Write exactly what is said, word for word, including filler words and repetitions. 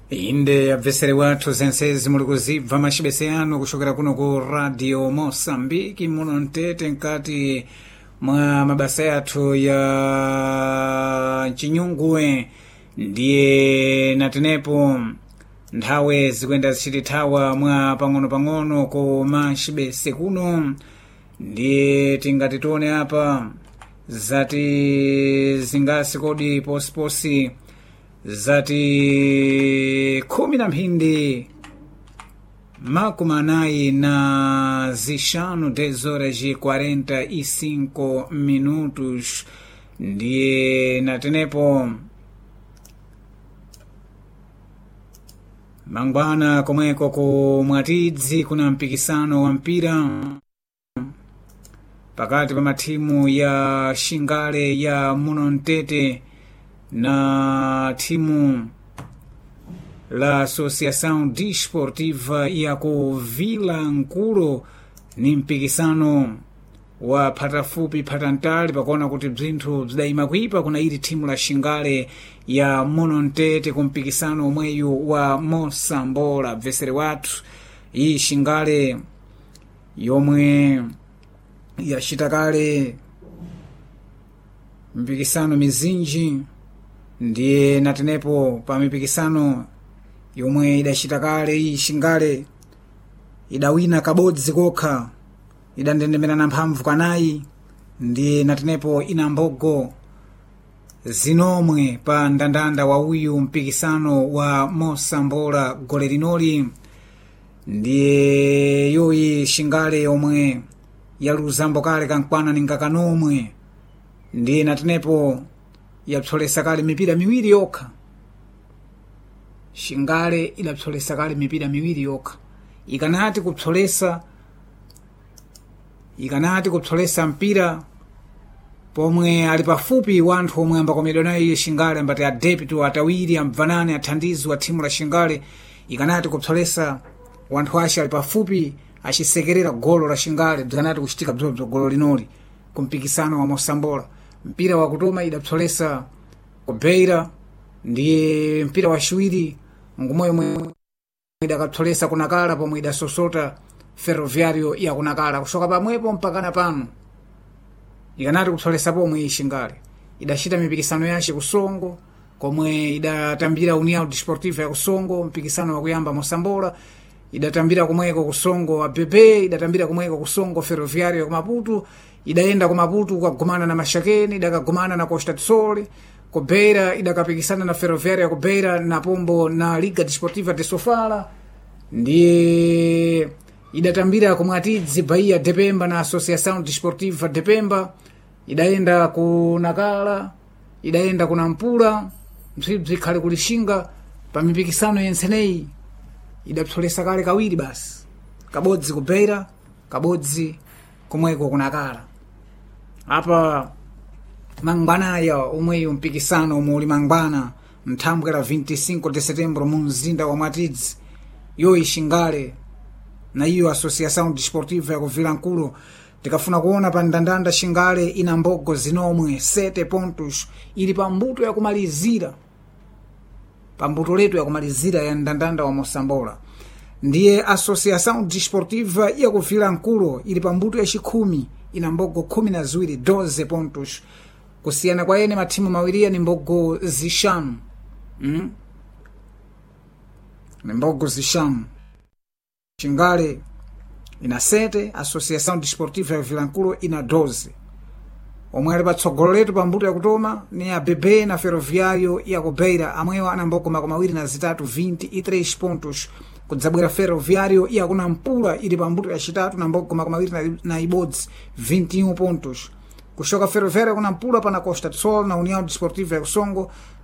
inde abvesere wathu zensezi muli kuzibva machibese anu kuchokera kuno ku radio Mosambiki muno mtete mkati mwa mabasa yathu ya chinyunguwe. Ndiye natenepo nthawe zikwenda zichitithawa mwa pang'ono-pang'ono ku machibese kuno. Ndiye tingati tione apa zati zingasi kodi posiposi zati kumi na mphindi makumi anayi na zixanu dez horas e quarenta e cinco minutos. Ndiye natenepo mangwana komweko ku Mwatidzi kuna mpikisano wa mpira pakati pa matimu ya Xingale ya muno mtete na timu la Associação Desportiva ya ku Vila Nkulo. Ni mpikisano wa patafupi patantali pakuona kuti bzinthu bzidayima kuipa kuna ili timu la Xingale ya muno mtete ku mpikisano omweyu wa Mosambola. Bvesere wathu iyi Xingale yomwe yachita kale mpikisano mizinji. Ndiye natenepo pa mipikisano yomwe idachita kale iyi Xingale idawina kabodzi kokha, idandendemera na mphamvu kanayi. Ndiye natenepo ina mbogo zinomwe pa ndandanda wa uyu mpikisano wa Mosambola gole linoli. Ndiye yoyi Xingale yomwe yaluzambo kale kankwana ninga kanomwe. Ndiye natenepo yapsolesa kale mipira miwiri yokha. Xingale idapsolesa kale mipira miwiri yokha. Ikanati kupsolesa ikanati kupsolesa mpira pomwe ali pafupi wanthu omwe ambakomedwa nayo Xingale ambati adepitu atawiri amvanane athandizi wa timu la Xingale. Ikanati kupsolesa wanthu ashe ali pafupi achisekerera golo la Xingale bzikanati kuchitika bzobzo golo linoli kumpikisano wa Mosambola. Mpira wa kutoma idapsolesa kubeira. Ndiye mpira wa shiwiri ngumoyo mwe idakapsolesa kunakala pomwe idasosota Ferroviario ya kunakala kusoka pamwepo mpakana pano. Ikanati kupsolesa pomwe Xingale idachita mipikisano yace kusongo komwe idatambira União Desportiva ya kusongo mpikisano wa kuyamba Mosambola. Idatambira kumweko kusongo wa Bebe, idatambira kumweko kusongo Ferroviario ya Maputo. Idaenda ku Maputo kugumana na Mashakeni, idakagumana na Costa do Sol. Kubeira idakapikisana na Ferroviario ya Kubeira na Pombo na Liga Desportiva de Sofala. Ndiye idatambira ku Mwatidzi Bahia de Pemba na Associação Desportiva de Pemba. Idaenda ku Nakala, idaenda ku Nampula, msibzi khale kulishinga pa mipikisano yenseneyi. Idapsolesa kale kawiri basi. Kabodzi kubeira, kabodzi kumweko kunakala. Apa mangwana ya umweyo mpikisano umuli mangwana mthambwera vinte e cinco de setembro mu mzinda wa Mwatidzi. Yoyi Xingale na iyo Associação Desportiva ya ku Vila Nkulo tikafuna kuona pa ndandanda Xingale ina mbogo zinomwe sete pontos ili pa mbuto ya kumalizira. Pa mbuto letu ya kumalizira ya ndandanda wa Mosambola. Ndiye Associação Desportiva ya ku Vila Nkulo ili pa mbuto ya chikhumi ina mbogo kumi na ziwiri doze pontos. Kusiyana kwa ene matimu mawiria ni mbogo zishanu. Mm? Ni mbogo zishanu. Xingale ina sete, Associação Desportiva ya Vila Nkulo ina doze. Omwe ali patsogolo letu pa mbuto ya kutoma ni a Bebe na Ferroviario ya Kubeira amwewa ana mbogo makumi awiri na zitatu vinte e três pontos. Kudzabwera Ferroviario ya Kunampula ili pa mbuto ya chitatu na mbogo makumi awiri na ibodzi vinte e um pontos. Kushoka Ferroviario ya Kunampula pana Costa do Sol na União Desportiva ya Kusongo